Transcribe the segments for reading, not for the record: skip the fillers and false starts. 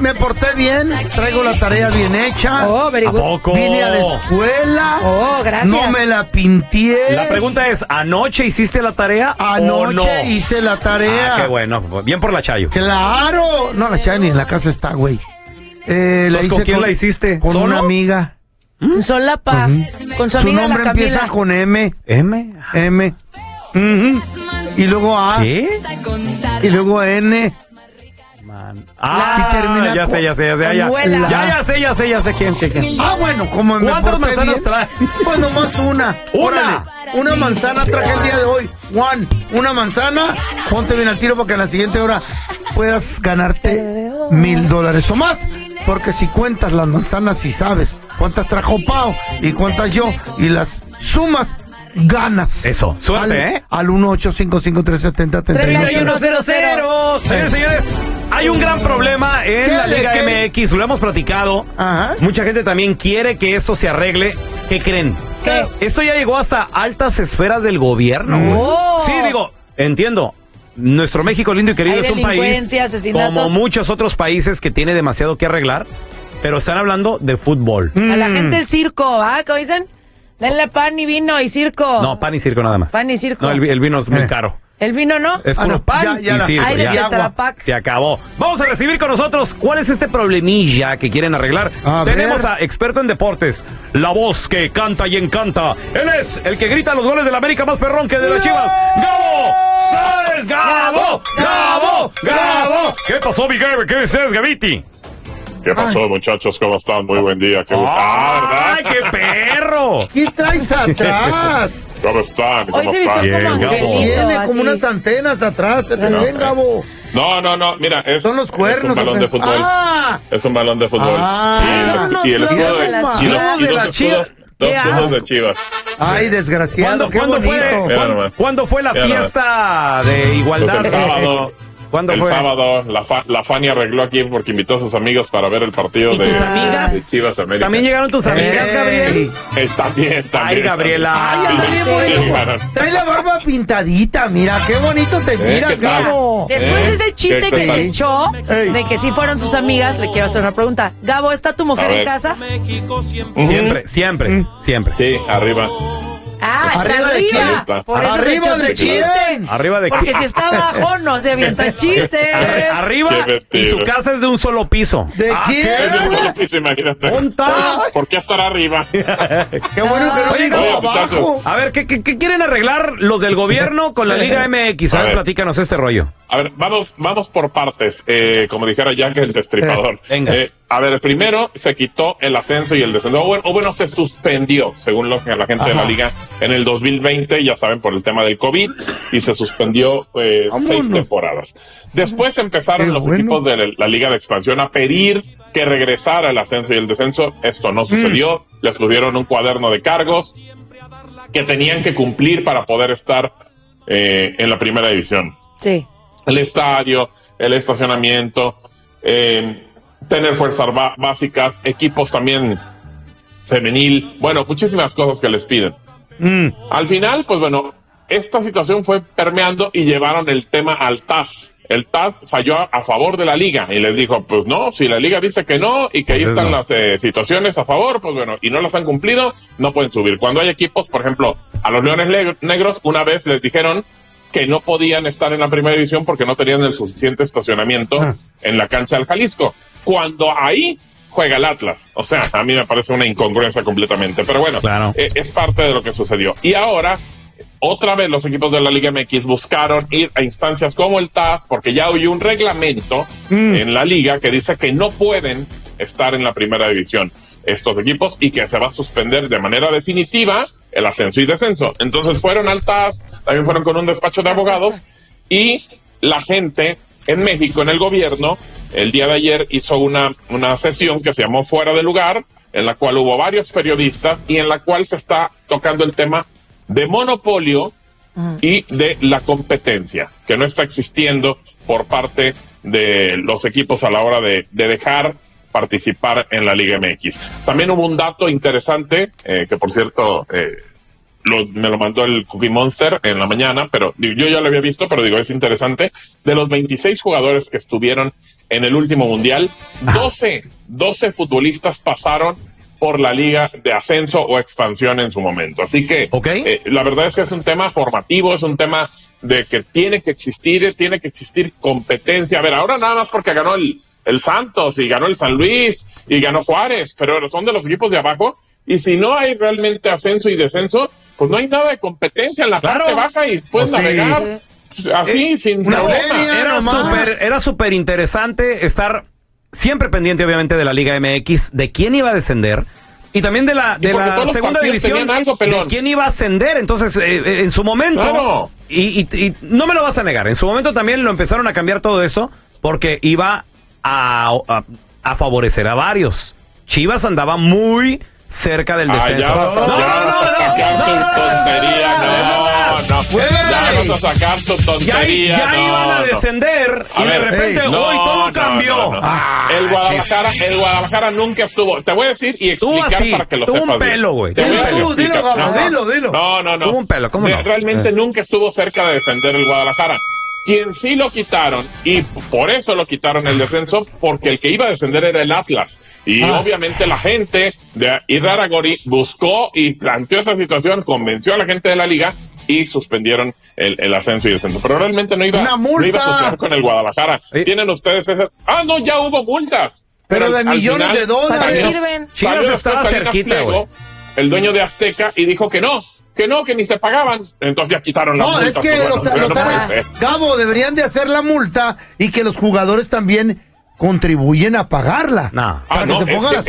me porté bien, traigo la tarea bien hecha. Oh, very good. ¿A poco? Vine a la escuela. Oh, gracias. No me la pinté. La pregunta es, ¿anoche hiciste la tarea Anoche o no? hice la tarea. Ah, qué bueno. Bien por la Chayo. ¡Claro! No, la Chayo ni en la casa está, güey. ¿Con quién la hiciste? Con ¿Solo? una amiga. Solapa. Con su Su amiga nombre la Camila. empieza con M. ¿M? M. Ujú. Y luego A. ¿Qué? Y luego N. Ah, Y termina ya sé. Anuela. Ya sé quién. Ah, bueno, como me ¿Cuántas porté manzanas bien, trae? pues nomás una. ¡Una! Órale, una manzana traje el día de hoy. Juan, una manzana. Ponte bien al tiro para que en la siguiente hora puedas ganarte $1,000 o más. Porque si cuentas las manzanas y sabes cuántas trajo Pao y cuántas yo y las sumas, ganas. Eso, suerte, Al 1-855-370-3100. 3100. Señores, hay un gran problema en la Liga MX, lo hemos platicado. Ajá. Mucha gente también quiere que esto se arregle. ¿Qué creen? ¿Qué? Esto ya llegó hasta altas esferas del gobierno, güey. Oh. Sí, digo, entiendo. Nuestro México lindo y querido Hay es un país delincuencia, asesinatos. como muchos otros países que tiene demasiado que arreglar, pero están hablando de fútbol. A la gente del circo, ¿ah? ¿Cómo dicen? Denle pan y vino y circo. No, pan y circo nada más. Pan y circo. No, el vino es muy caro. El vino, ¿no? Es puro no, pan ya y circo. Hay de ya. Tetra Pak. Se acabó. Vamos a recibir con nosotros cuál es este problemilla que quieren arreglar. A Tenemos ver. a experto en deportes, la voz que canta y encanta. Él es el que grita los goles de la América más perrón que de las Chivas. ¡Gabo! ¡Sabes, Gabo! ¡Gabo! ¡Gabo! ¿Qué pasó, Miguel? ¿Qué dices, Gaviti? ¿Qué pasó, muchachos? ¿Cómo están? Muy buen día. ¿Qué gusto? ¡Ay, qué perro! ¿Qué traes atrás? ¿Cómo están? Hoy ¿Cómo se vistió están? como Bien, Gabo. angelito. Tiene así. como unas antenas atrás. Se te ven, Gabo. No, mira, es, Son los cuernos. es un balón de fútbol. Ah. Es un balón de fútbol. Ah, son unos y el escudo globos de las y los- Chivas. y De dos las Chivas. escudos, dos ¡Qué escudos asco! de Chivas. Ay, desgraciado, qué ¿Cuándo bonito. fue? Mira nomás. ¿Cuándo fue la Mira nomás. fiesta de Pues igualdad? el sábado. ¿Cuándo El fue? sábado, la Fanny arregló aquí porque invitó a sus amigos para ver el partido ¿Y de, tus amigas? de Chivas América. ¿También llegaron tus amigas, Gabriel? También. Ay, Gabriela. Ay, anda bien Sí, bonito. llegaron. Trae la barba pintadita, mira, qué bonito te miras, ¿qué tal? Gabo. Después de ese chiste ¿qué que tal? se echó, Ey. de que sí fueron sus amigas, le quiero hacer una pregunta. Gabo, ¿está tu mujer A en ver. casa? Siempre. Sí, arriba. Ah, está ¿Arriba de quién? arriba. Por eso se ¿Arriba echó de su quién? chiste. ¿Arriba de Porque quién? si está abajo, no se avienta chistes. Arriba Qué y divertido. su casa es de un solo piso. ¿De quién? Es de un solo piso, imagínate. ¡Ponta! ¿Por qué estar arriba? Qué bueno que no Oye, digo Gabo, abajo. muchachos. A ver, ¿qué quieren arreglar los del gobierno con la Liga MX? A A ver, ver. platícanos este rollo. A ver, vamos por partes, como dijera Jack el Destripador. Venga. A ver, primero se quitó el ascenso y el descenso, o bueno, se suspendió, según la gente de la liga, en el 2020, ya saben, por el tema del COVID, y se suspendió 6 Vámonos. temporadas. Después empezaron Qué los bueno. equipos de la liga de expansión a pedir que regresara el ascenso y el descenso. Esto no sucedió, les pusieron un cuaderno de cargos que tenían que cumplir para poder estar en la primera división. Sí. El estadio, el estacionamiento, tener fuerzas básicas, equipos también femenil, bueno, muchísimas cosas que les piden. Al final, pues bueno, esta situación fue permeando y llevaron el tema al TAS. El TAS falló a favor de la liga y les dijo, pues no, si la liga dice que no y que ahí Pues están no. las situaciones a favor, pues bueno, y no las han cumplido, no pueden subir. Cuando hay equipos, por ejemplo, a los Leones Negros, una vez les dijeron que no podían estar en la primera división porque no tenían el suficiente estacionamiento en la cancha del Jalisco. Cuando ahí juega el Atlas. O sea, a mí me parece una incongruencia completamente. Pero bueno, Claro. Es parte de lo que sucedió. Y ahora, otra vez los equipos de la Liga MX buscaron ir a instancias como el TAS porque ya hay un reglamento en la liga que dice que no pueden estar en la primera división estos equipos y que se va a suspender de manera definitiva el ascenso y descenso. Entonces fueron al TAS, también fueron con un despacho de abogados y la gente en México, en el gobierno, el día de ayer hizo una sesión que se llamó Fuera de Lugar, en la cual hubo varios periodistas y en la cual se está tocando el tema de monopolio y de la competencia, que no está existiendo por parte de los equipos a la hora de dejar participar en la Liga MX. También hubo un dato interesante, que por cierto me lo mandó el Cookie Monster en la mañana, pero yo ya lo había visto, pero digo, es interesante. De los 26 jugadores que estuvieron en el último mundial, 12 futbolistas pasaron por la liga de ascenso o expansión en su momento. Así que la verdad es que es un tema formativo, es un tema de que tiene que existir competencia. A ver, ahora nada más porque ganó el Santos y ganó el San Luis y ganó Juárez, pero son de los equipos de abajo, y si no hay realmente ascenso y descenso, pues no hay nada de competencia en la parte baja y puedes navegar así sin problema. Era súper interesante estar siempre pendiente, obviamente, de la Liga MX, de quién iba a descender y también de la segunda división, de quién iba a ascender. Entonces, en su momento, y no me lo vas a negar, en su momento también lo empezaron a cambiar todo eso porque iba a favorecer a varios. Chivas andaba muy cerca del descenso. Ya vas a sacar tu tontería, ya vas a sacar tu tontería. Ya iban a descender y de repente hoy todo cambió. El Guadalajara nunca estuvo. Te voy a decir y explicar para que lo sepas. Tuvo un pelo, güey. Dilo. No. Tuvo un pelo, ¿cómo no? Realmente nunca estuvo cerca de defender el Guadalajara. Quien sí lo quitaron, y por eso lo quitaron el descenso, porque el que iba a descender era el Atlas. Y obviamente la gente de Irarrágorri buscó y planteó esa situación, convenció a la gente de la liga y suspendieron el ascenso y descenso. Pero realmente no iba a asociar con el Guadalajara. Tienen ustedes esas... no, ya hubo multas. Pero de millones de dólares. Sirven. Chivas estaba cerquita, güey. El dueño de Azteca, y dijo que no, que ni se pagaban. Entonces ya quitaron la multa. No, es que Gabo, deberían de hacer la multa y que los jugadores también contribuyen a pagarla. Para que se pongan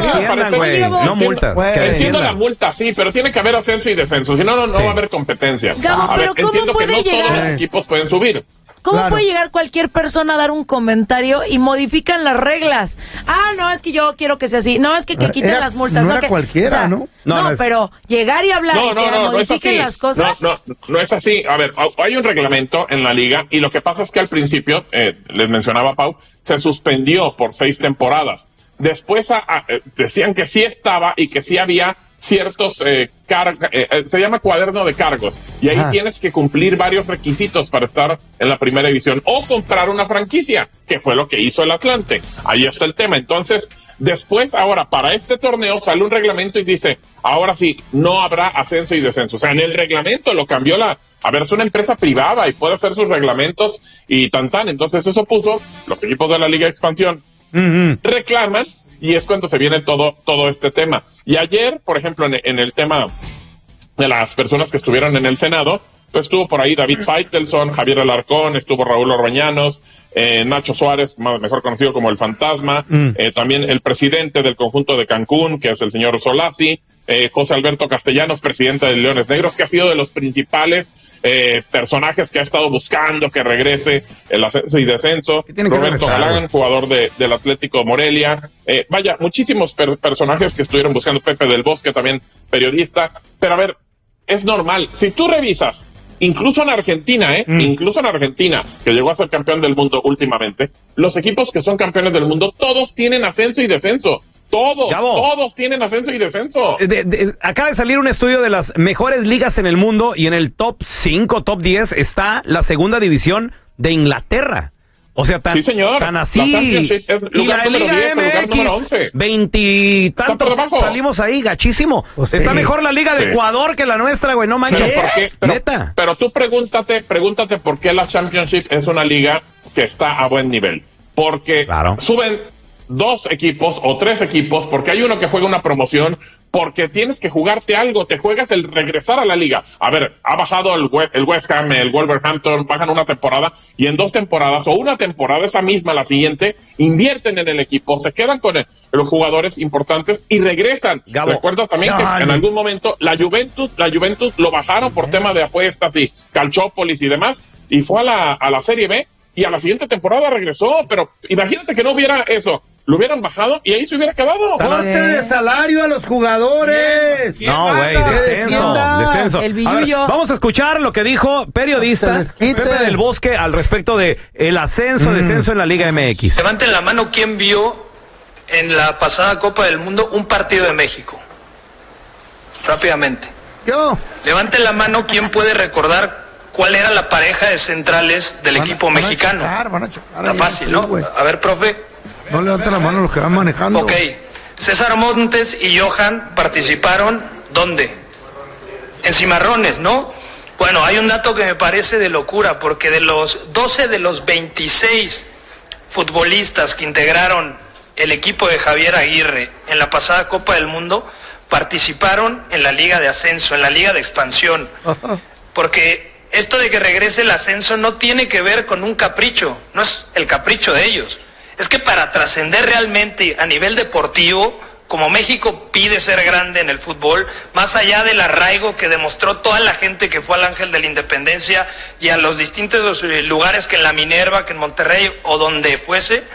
no multas. Entiendo la multa, sí, pero tiene que haber ascenso y descenso. Si no, no va a haber competencia. Gabo, pero ¿cómo puede llegar? Todos los equipos pueden subir. ¿Cómo puede llegar cualquier persona a dar un comentario y modifican las reglas? No, es que yo quiero que sea así. No, es que quiten las multas. No era cualquiera, ¿no? No, pero llegar y hablar y que modifiquen las cosas. No es así. A ver, hay un reglamento en la liga y lo que pasa es que al principio, les mencionaba Pau, se suspendió por 6 temporadas. Después decían que sí estaba y que sí había ciertos se llama cuaderno de cargos, y ahí tienes que cumplir varios requisitos para estar en la primera división o comprar una franquicia, que fue lo que hizo el Atlante. Ahí está el tema. Entonces, después, ahora, para este torneo sale un reglamento y dice, ahora sí, no habrá ascenso y descenso. O sea, en el reglamento lo cambió es una empresa privada y puede hacer sus reglamentos y tan. Entonces eso puso los equipos de la Liga de Expansión reclaman, y es cuando se viene todo este tema. Y ayer, por ejemplo, en el tema de las personas que estuvieron en el Senado, pues estuvo por ahí David Faitelson, Javier Alarcón, estuvo Raúl Orbañanos, Nacho Suárez, mejor conocido como el Fantasma, también el presidente del conjunto de Cancún, que es el señor Solasi, José Alberto Castellanos, presidente de Leones Negros, que ha sido de los principales personajes que ha estado buscando que regrese el ascenso y descenso, Roberto Galán, jugador del Atlético Morelia, muchísimos personajes que estuvieron buscando, Pepe del Bosque, también periodista. Pero a ver, es normal, si tú revisas, incluso en Argentina, que llegó a ser campeón del mundo últimamente, los equipos que son campeones del mundo, todos tienen ascenso y descenso. Todos tienen ascenso y descenso. Acaba de salir un estudio de las mejores ligas en el mundo, y en el top 5, top 10 está la segunda división de Inglaterra. O sea, tan así. Y la Liga MX, 20 y tantos salimos ahí, gachísimo. Está mejor la Liga de Ecuador que la nuestra, güey, no manches. Neta. Pero tú pregúntate por qué la Championship es una liga que está a buen nivel. Porque suben 2 equipos o 3 equipos, porque hay uno que juega una promoción, porque tienes que jugarte algo, te juegas el regresar a la liga. A ver, ha bajado el West Ham, el Wolverhampton, bajan una temporada, y en 2 temporadas, o una temporada, esa misma, la siguiente, invierten en el equipo, se quedan con los jugadores importantes y regresan. Recuerda también que en algún momento la Juventus lo bajaron por tema de apuestas y Calciopoli y demás, y fue a la Serie B, y a la siguiente temporada regresó. Pero imagínate que no hubiera eso, lo hubieran bajado y ahí se hubiera quedado. ¡Corte de salario a los jugadores! No, güey, descenso. El billullo. Vamos a escuchar lo que dijo periodista Pepe del Bosque al respecto de el descenso en la Liga MX. Levanten la mano quien vio en la pasada Copa del Mundo un partido de México. Rápidamente. Yo. Levanten la mano quien puede recordar cuál era la pareja de centrales del equipo mexicano. Van a chocar Está ahí, fácil, sí, ¿no? güey. A ver, profe. No levanten la mano los que van manejando. Ok. César Montes y Johan participaron, ¿dónde? En Cimarrones, ¿no? Bueno, hay un dato que me parece de locura, porque de los 12 de los 26 futbolistas que integraron el equipo de Javier Aguirre en la pasada Copa del Mundo, participaron en la Liga de Ascenso, en la Liga de Expansión. Porque esto de que regrese el ascenso no tiene que ver con un capricho, no es el capricho de ellos. Es que para trascender realmente a nivel deportivo, como México pide ser grande en el fútbol, más allá del arraigo que demostró toda la gente que fue al Ángel de la Independencia y a los distintos lugares que en la Minerva, que en Monterrey o donde fuese,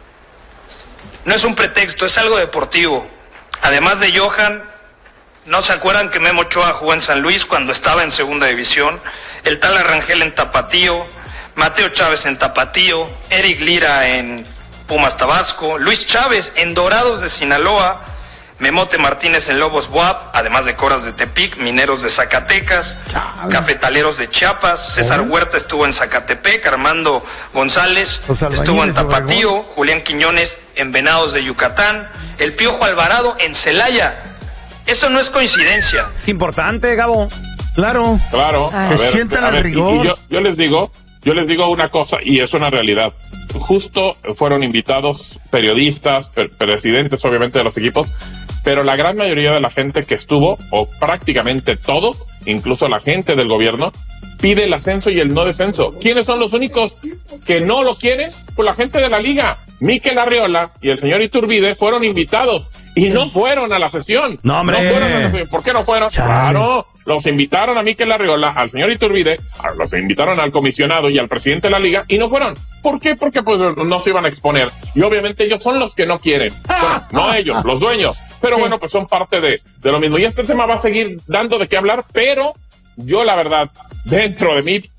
no es un pretexto, es algo deportivo. Además de Johan, ¿no se acuerdan que Memo Ochoa jugó en San Luis cuando estaba en segunda división? El tal Arrangel en Tapatío, Mateo Chávez en Tapatío, Eric Lira en Pumas Tabasco, Luis Chávez en Dorados de Sinaloa, Memote Martínez en Lobos Buap, además de Coras de Tepic, Mineros de Zacatecas, Cafetaleros de Chiapas, César Huerta estuvo en Zacatepec, Armando González estuvo en Tapatío, Julián Quiñones en Venados de Yucatán, el Piojo Alvarado en Celaya. Eso no es coincidencia. Es importante, Gabo. Claro. Claro. Que sientan el rigor. Y yo les digo una cosa, y es una realidad. Justo fueron invitados periodistas, presidentes obviamente de los equipos, pero la gran mayoría de la gente que estuvo, o prácticamente todos, incluso la gente del gobierno, pide el ascenso y el no descenso. ¿Quiénes son los únicos que no lo quieren? Pues la gente de la liga. Mikel Arriola y el señor Iturbide fueron invitados y no fueron a la sesión. No, hombre. No fueron a la sesión. ¿Por qué no fueron? Claro, los invitaron a Mikel Arriola, al señor Iturbide, los invitaron al comisionado y al presidente de la liga y no fueron. ¿Por qué? Porque pues no se iban a exponer. Y obviamente ellos son los que no quieren. Bueno, no ellos, los dueños. Pero bueno, pues son parte de lo mismo. Y este tema va a seguir dando de qué hablar, pero yo la verdad, dentro de mí,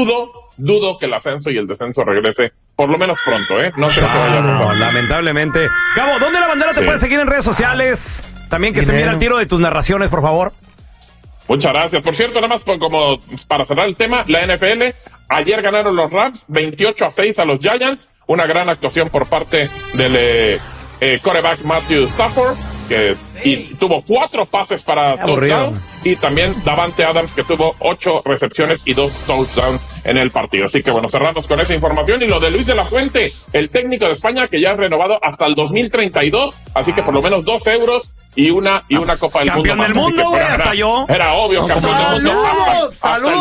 dudo que el ascenso y el descenso regrese, por lo menos pronto, ¿eh? No creo que vaya a pasar. Lamentablemente. Gabo, ¿dónde la bandera te puede seguir en redes sociales? También que se mire al tiro de tus narraciones, por favor. Muchas gracias. Por cierto, nada más como para cerrar el tema, la NFL, ayer ganaron los Rams 28-6 a los Giants, una gran actuación por parte del quarterback Matthew Stafford, y tuvo 4 pases para touchdown, y también Davante Adams, que tuvo 8 recepciones y 2 touchdowns en el partido. Así que bueno, cerramos con esa información. Y lo de Luis de la Fuente, el técnico de España, que ya ha renovado hasta el 2032, así que por lo menos 2 euros y una Copa del Mundo. Campeón del mundo, güey, hasta yo. Era obvio, campeón del mundo.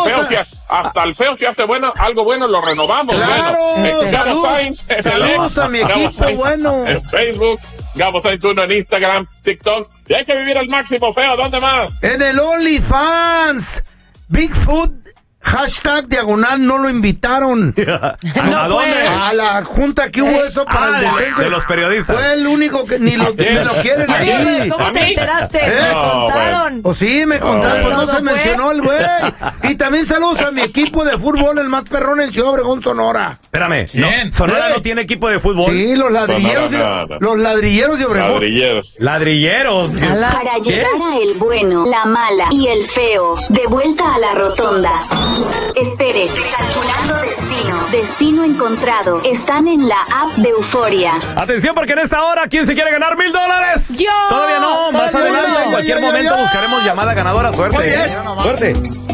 Hasta el feo si hace algo bueno, lo renovamos. Claro, Gabo Sainz, saludos a mi equipo, bueno. En Facebook, Gabo Sainz 1 en Instagram, TikTok. Y hay que vivir al máximo, feo. ¿Dónde más? En el OnlyFans. Bigfoot. Hashtag diagonal no lo invitaron. ¿A dónde? A la junta que hubo eso para el descenso. De los periodistas. Fue el único que ni lo quieren ahí. ¿Cómo te enteraste? Me contaron. Pues sí, me contaron, pues no se mencionó el güey. Y también saludos a mi equipo de fútbol, el más perrón en Ciudad Obregón, Sonora. Espérame, ¿Sonora no tiene equipo de fútbol? Sí, los ladrilleros, los ladrilleros de Obregón. Ladrilleros. Para llegar a el bueno, la mala y el feo, de vuelta a la rotonda. Espere, calculando destino. Destino encontrado. Están en la app de Euforia. Atención, porque en esta hora, ¿quién se quiere ganar $1,000? Yo. Todavía no, más adelante, en cualquier momento buscaremos llamada ganadora. Suerte. Oye, Suerte.